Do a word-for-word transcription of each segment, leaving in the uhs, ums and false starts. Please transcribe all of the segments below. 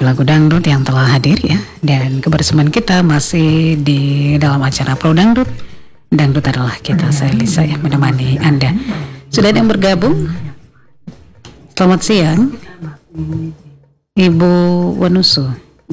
lagu-lagu dangdut yang telah hadir ya. Dan kebersamaan kita masih di dalam acara Pro Dangdut. Dangdut adalah kita, saya Lisa yang menemani Anda. Sudah ada yang bergabung? Selamat siang Ibu Wanusu.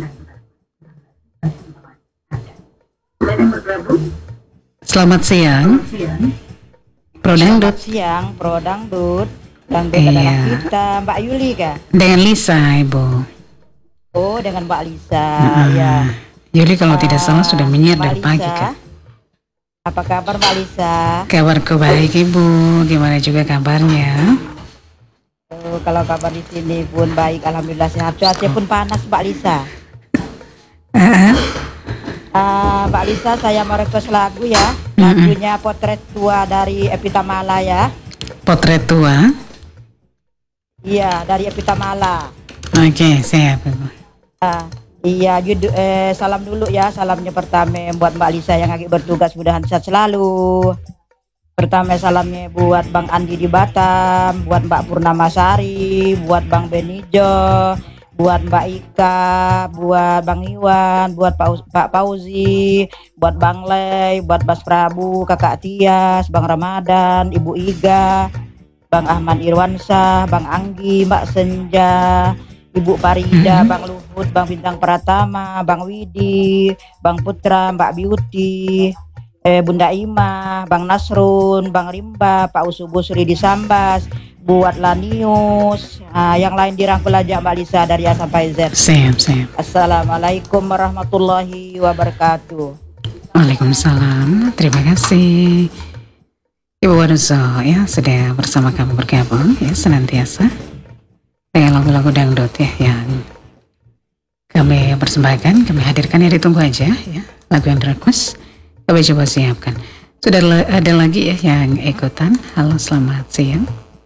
Selamat siang Pro Dangdut. Selamat siang Pro Dangdut. Dangdut Iya. adalah kita, Mbak Yuli kah? Dengan Lisa, Ibu. Oh, dengan Mbak Lisa. Nah, Ya. Yuli kalau tidak salah Ah, sudah menyiar Mbak dari pagi Lisa. kan? Apa kabar Mbak Lisa? Kabarku baik Ibu, gimana juga kabarnya? Oh, kalau kabar di sini pun baik, alhamdulillah sehat. Cuaca pun panas Mbak Lisa. Ah, Ah, Mbak Lisa, saya mau request lagu ya. Lagunya Potret Tua dari Epita Mala ya. Potret tua. Iya, dari Epita Mala. Oke, siap Ibu. Ah, iya, judul, eh, salam dulu ya. Salamnya pertama buat Mbak Lisa yang lagi bertugas, mudahan sehat selalu. Pertama salamnya buat Bang Andi di Batam, buat Mbak Purnamasari, buat Bang Benijo, buat Mbak Ika, buat Bang Iwan, buat Pak, Us- Pak Pauzi, buat Bang Lei, buat Mas Prabu, Kakak Tias, Bang Ramadan, Ibu Iga, Bang Ahmad Irwansyah, Bang Anggi, Mbak Senja, Ibu Parida, Bang Luhut, Bang Bintang Pratama, Bang Widi, Bang Putra, Mbak Beauty, eh, Bunda Ima, Bang Nasrun, Bang Rimba, Pak Usubusri di Sambas, buat Lanius, ah, yang lain dirangkul aja Mbak Lisa dari A sampai Z. Siap, siap. Assalamualaikum warahmatullahi wabarakatuh. Waalaikumsalam. Terima kasih Ibu Wanuso ya sudah bersama kami bergabung ya senantiasa dengan lagu-lagu dangdut ya yang kami persembahkan, kami hadirkan ya, ditunggu aja ya lagu yang request kami coba siapkan. Sudah la- ada lagi ya yang ikutan. Halo, selamat siang.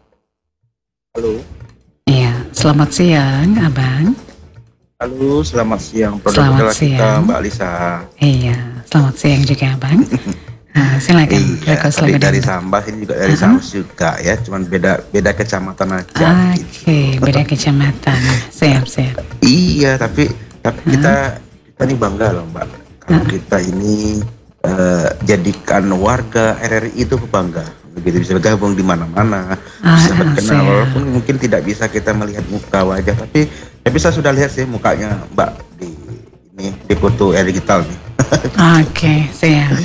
Halo, Iya, selamat siang Abang. halo, selamat siang. Selamat Produk kita siang. Mbak Lisa. Iya, selamat siang juga Abang. Ah, silakan Iya, request tadi lagu dari dangdut. Sambas, ini juga dari Uh-huh. Sambas juga ya, cuman beda beda kecamatan aja. gitu. Oke, beda kecamatan. Siap, siap. Iya, tapi tapi kita kita ini bangga loh Mbak. Kalau kita ini eh, jadikan warga R R I itu bangga. Begitu bisa bergabung di mana-mana, Ah, bisa ah, berkenal siap. walaupun mungkin tidak bisa kita melihat muka wajah, tapi tapi saya sudah lihat sih mukanya Mbak di ini di foto R R I digital nih. Oke, siap.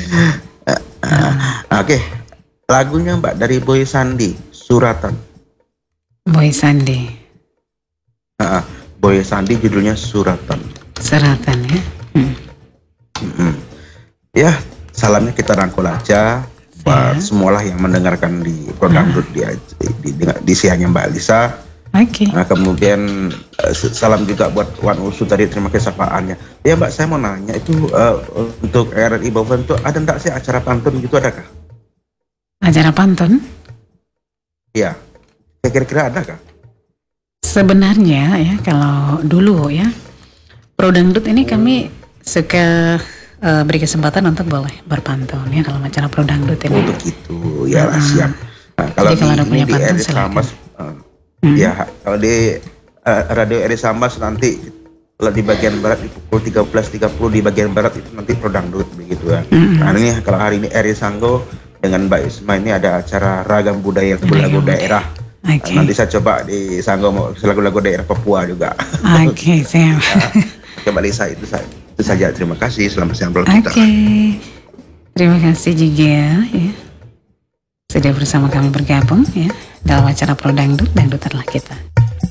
Ah, Oke, lagunya Mbak dari Boy Sandi, Suratan. Boy Sandi, Ah, Boy Sandi judulnya Suratan. Seratan ya. Hmm. Mm-mm. Ya, salamnya kita rangkul aja buat Siap. semualah yang mendengarkan di program Ah. di, di, di, di, di siangnya Mbak Lisa. Oke. Nah, kemudian eh, salam juga buat Wan Usu tadi, terima kasih sapaannya. Ya Mbak, saya mau nanya itu eh, untuk R R I Bawang itu ada enggak sih acara pantun gitu, adakah? Acara pantun Iya, saya kira-kira adakah? sebenarnya ya kalau dulu ya Pro Dangdut ini kami suka eh, beri kesempatan untuk boleh berpantun ya dalam acara Pro Dangdut ini. Untuk itu ya Ah. siap. Nah, kalau Jadi di, kalau ada ini punya di pantun, R R I silakan. Sambas, eh, Hmm. ya kalau di eh, radio R R I Sambas nanti kalau di bagian barat di pukul tiga belas tiga puluh di bagian barat itu nanti Pro Dangdut begitu ya. Hmm. Nah ini kalau hari ini R R I Sanggo dengan Mbak Isma ini ada acara ragam budaya lagu-lagu Budaya. daerah. Oke. Nanti saya coba di Sanggo mau lagu-lagu daerah Papua juga. Oke, siap. Oke Mbak Lisa, itu, sa- itu saja. Terima kasih. Selamat siang Bro Oke. kita. Terima kasih juga ya. Sudah bersama kami bergabung ya dalam acara Pro Dangdut, Dangdut adalah kita.